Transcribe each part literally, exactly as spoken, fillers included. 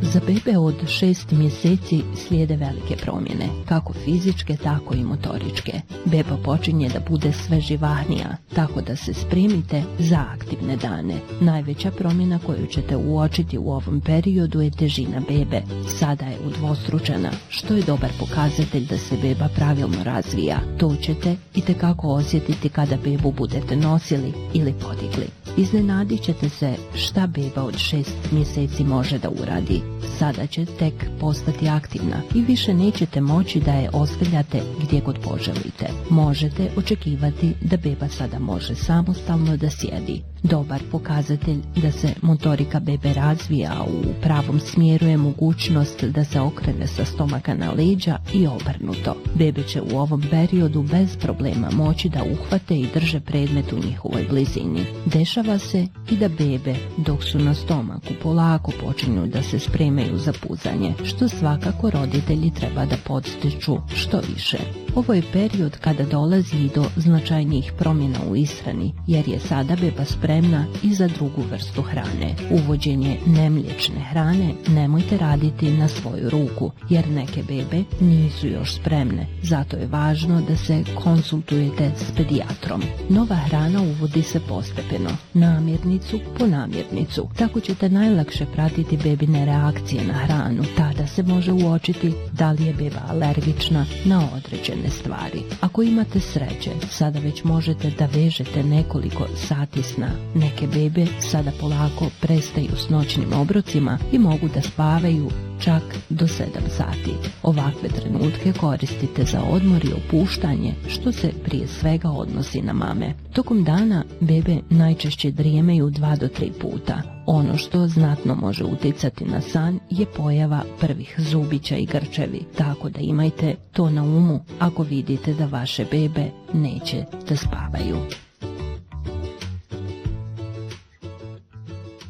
Za bebe od šest mjeseci slijede velike promjene, kako fizičke, tako i motoričke. Beba počinje da bude sve živahnija, tako da se spremite za aktivne dane. Najveća promjena koju ćete uočiti u ovom periodu je težina bebe. Sada je udvostručena, što je dobar pokazatelj da se beba pravilno razvija. To ćete itekako osjetiti kada bebu budete nosili ili podigli. Iznenadit ćete se šta beba od šest mjeseci može da uradi. Sada će tek postati aktivna i više nećete moći da je ostavljate gdje god poželite. Možete očekivati da beba sada može samostalno da sjedi. Dobar pokazatelj da se motorika bebe razvija u pravom smjeru je mogućnost da se okrene sa stomaka na leđa i obrnuto. Bebe će u ovom periodu bez problema moći da uhvate i drže predmet u njihovoj blizini. Dešava se i da bebe, dok su na stomaku, polako počinju da se spremaju za puzanje, što svakako roditelji treba da podstiču što više. Ovo je period kada dolazi i do značajnijih promjena u ishrani, jer je sada beba spremna i za drugu vrstu hrane. Uvođenje nemliječne hrane nemojte raditi na svoju ruku, jer neke bebe nisu još spremne. Zato je važno da se konsultujete s pedijatrom. Nova hrana uvodi se postepeno, namirnicu po namirnicu. Tako ćete najlakše pratiti bebine reakcije na hranu. Tada se može uočiti da li je beba alergična na određene stvari. Ako imate sreće, sada već možete da vežete nekoliko sati sna. Neke bebe sada polako prestaju s noćnim obrocima i mogu da spavaju čak do sedam sati. Ovakve trenutke koristite za odmor i opuštanje, što se prije svega odnosi na mame. Tokom dana bebe najčešće drijemeju dva do tri puta. Ono što znatno može uticati na san je pojava prvih zubića i grčevi, tako da imajte to na umu ako vidite da vaše bebe neće da spavaju.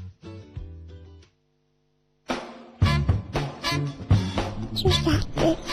Čuš